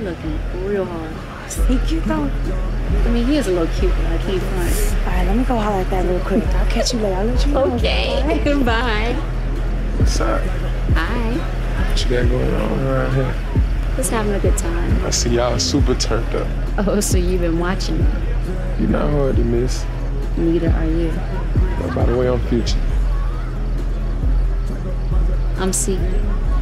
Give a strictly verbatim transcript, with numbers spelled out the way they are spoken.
looking real hard. Thank you, though. I mean, he is a little cute, but I can't front. All right, let me go holler at that real quick. I'll catch you later. I'll let you know. Okay. Bye. What's up? Hi. What you got going on around here? Just having a good time. I see y'all super turned up. Oh, so you've been watching me. You're not hard to miss. Neither are you. Oh, by the way, I'm Future. I'm C.